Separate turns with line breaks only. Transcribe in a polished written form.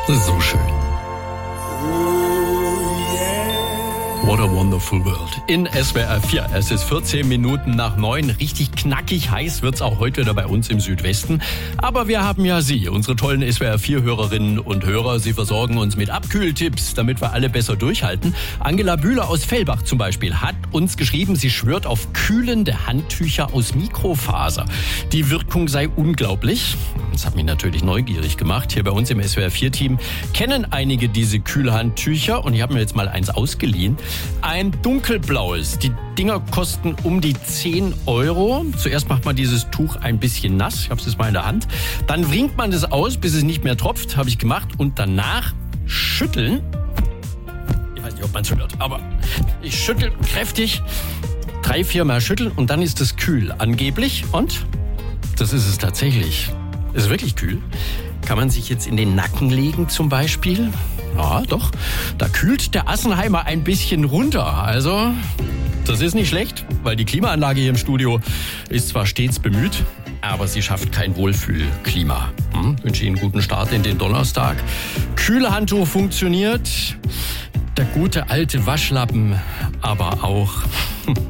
Das ist so schön. What a wonderful world. In SWR 4. Es ist 14 Minuten nach 9. Richtig knackig heiß wird's auch heute wieder bei uns im Südwesten. Aber wir haben ja Sie, unsere tollen SWR 4 Hörerinnen und Hörer. Sie versorgen uns mit Abkühltipps, damit wir alle besser durchhalten. Angela Bühler aus Fellbach zum Beispiel hat uns geschrieben, sie schwört auf kühlende Handtücher aus Mikrofaser. Die Wirkung sei unglaublich. Das hat mich natürlich neugierig gemacht. Hier bei uns im SWR 4 Team kennen einige diese Kühlhandtücher und ich habe mir jetzt mal eins ausgeliehen. Ein dunkelblaues. Die Dinger kosten um die 10 Euro. Zuerst macht man dieses Tuch ein bisschen nass. Ich habe es jetzt mal in der Hand. Dann wringt man das aus, bis es nicht mehr tropft. Habe ich gemacht. Und danach schütteln. Ich weiß nicht, ob man es hört, aber ich schüttel kräftig. 3-4 Mal schütteln und dann ist es kühl. Angeblich. Und das ist es tatsächlich. Es ist wirklich kühl. Kann man sich jetzt in den Nacken legen zum Beispiel? Ja, doch. Da kühlt der Assenheimer ein bisschen runter. Also, das ist nicht schlecht, weil die Klimaanlage hier im Studio ist zwar stets bemüht, aber sie schafft kein Wohlfühlklima. Ich wünsche Ihnen einen guten Start in den Donnerstag. Kühlhandtuch funktioniert. Der gute alte Waschlappen aber auch.